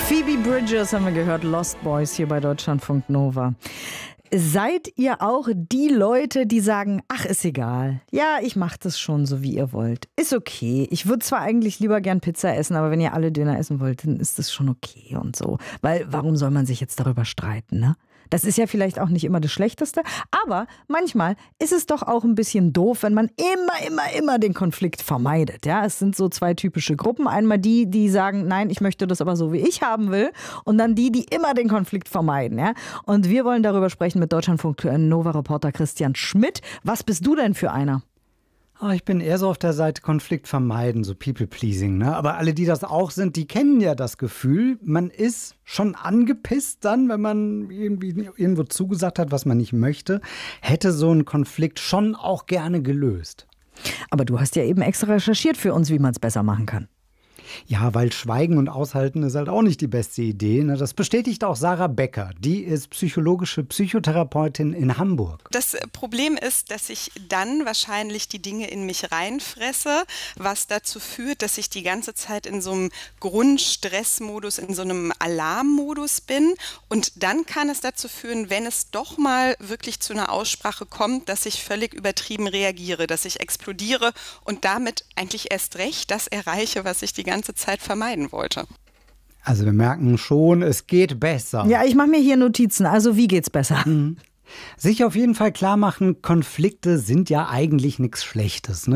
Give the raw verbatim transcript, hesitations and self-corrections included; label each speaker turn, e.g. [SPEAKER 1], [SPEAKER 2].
[SPEAKER 1] Phoebe Bridgers haben wir gehört, Lost Boys hier bei Deutschlandfunk Nova. Seid ihr auch die Leute, die sagen, ach, ist egal. Ja, ich mach das schon so, wie ihr wollt. Ist okay. Ich würde zwar eigentlich lieber gern Pizza essen, aber wenn ihr alle Döner essen wollt, dann ist das schon okay und so. Weil warum soll man sich jetzt darüber streiten, ne? Das ist ja vielleicht auch nicht immer das Schlechteste, aber manchmal ist es doch auch ein bisschen doof, wenn man immer, immer, immer den Konflikt vermeidet. Ja, es sind so zwei typische Gruppen. Einmal die, die sagen, nein, ich möchte das aber so, wie ich haben will. Und dann die, die immer den Konflikt vermeiden. Ja? Und wir wollen darüber sprechen mit Deutschlandfunk Nova-Reporter Christian Schmidt. Was bist du denn für einer?
[SPEAKER 2] Oh, ich bin eher so auf der Seite Konflikt vermeiden, so People-Pleasing. Ne? Aber alle, die das auch sind, die kennen ja das Gefühl, man ist schon angepisst dann, wenn man irgendwie irgendwo zugesagt hat, was man nicht möchte, hätte so einen Konflikt schon auch gerne gelöst.
[SPEAKER 1] Aber du hast ja eben extra recherchiert für uns, wie man es besser machen kann.
[SPEAKER 2] Ja, weil Schweigen und Aushalten ist halt auch nicht die beste Idee. Das bestätigt auch Sarah Becker. Die ist psychologische Psychotherapeutin in Hamburg.
[SPEAKER 3] Das Problem ist, dass ich dann wahrscheinlich die Dinge in mich reinfresse, was dazu führt, dass ich die ganze Zeit in so einem Grundstressmodus, in so einem Alarmmodus bin. Und dann kann es dazu führen, wenn es doch mal wirklich zu einer Aussprache kommt, dass ich völlig übertrieben reagiere, dass ich explodiere und damit eigentlich erst recht das erreiche, was ich die ganze Zeit vermeiden wollte.
[SPEAKER 2] Also wir merken schon, es geht besser.
[SPEAKER 1] Ja, ich mache mir hier Notizen. Also wie geht's besser?
[SPEAKER 2] Mhm. Sich auf jeden Fall klar machen, Konflikte sind ja eigentlich nichts Schlechtes. Ne?